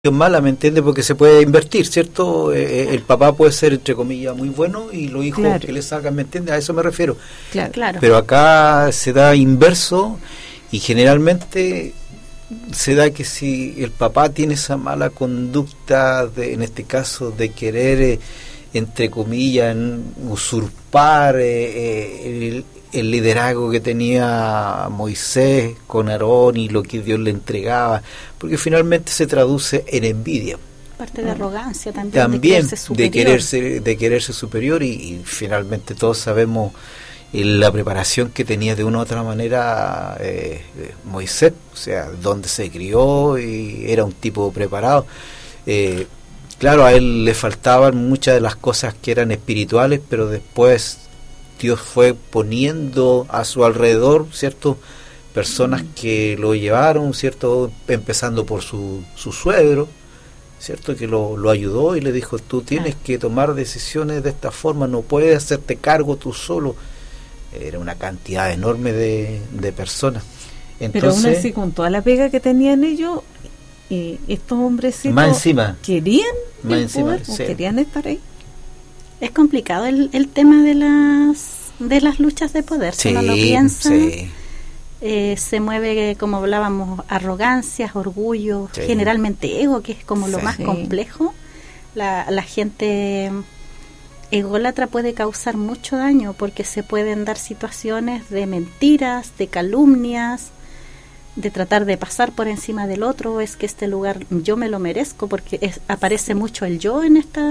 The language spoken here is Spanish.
mala, ¿me entiende? Porque se puede invertir, ¿cierto? El papá puede ser, entre comillas, muy bueno y los hijos que le sacan, ¿me entiende? A eso me refiero. Claro. Pero acá se da inverso y generalmente se da que si el papá tiene esa mala conducta, en este caso, de querer, entre comillas, usurpar el liderazgo que tenía Moisés con Aarón y lo que Dios le entregaba, porque finalmente se traduce en envidia. Parte de arrogancia también de quererse superior y finalmente todos sabemos la preparación que tenía de una u otra manera Moisés, o sea, donde se crió y era un tipo preparado. Claro, a él le faltaban muchas de las cosas que eran espirituales, pero después Dios fue poniendo a su alrededor, ¿cierto?, personas que lo llevaron, ¿cierto?, empezando por su suegro, ¿cierto?, que lo ayudó y le dijo, tú tienes que tomar decisiones de esta forma, no puedes hacerte cargo tú solo. Era una cantidad enorme de personas. Entonces, pero aún así, con toda la pega que tenían ellos, estos hombrecitos más encima, querían más el encima, poder, sí. querían estar ahí. Es complicado el tema de las luchas de poder, sí, si uno lo piensa. Sí. Se mueve, como hablábamos, arrogancias, orgullo, Sí. generalmente ego, que es como lo Sí. más complejo. La gente ególatra puede causar mucho daño porque se pueden dar situaciones de mentiras, de calumnias, de tratar de pasar por encima del otro. Es que este lugar yo me lo merezco, porque aparece mucho el yo en esta